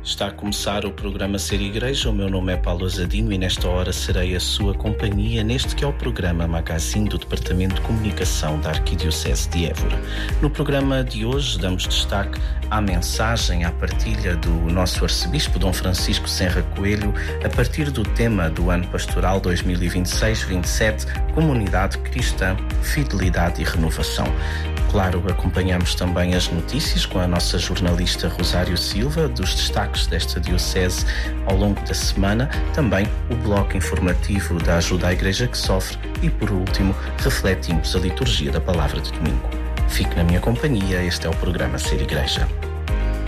Está a começar o programa Ser Igreja. O meu nome é Paulo Azadinho e nesta hora serei a sua companhia neste que é o programa Magazine do Departamento de Comunicação da Arquidiocese de Évora. No programa de hoje damos destaque à mensagem, à partilha do nosso arcebispo Dom Francisco Senra Coelho a partir do tema do ano pastoral 2026-27, Comunidade Cristã, Fidelidade e Renovação. Claro, acompanhamos também as notícias com a nossa jornalista Rosário Silva, dos destaques desta diocese ao longo da semana, também o bloco informativo da Ajuda à Igreja que Sofre e, por último, refletimos a liturgia da Palavra de Domingo. Fique na minha companhia, este é o programa Ser Igreja.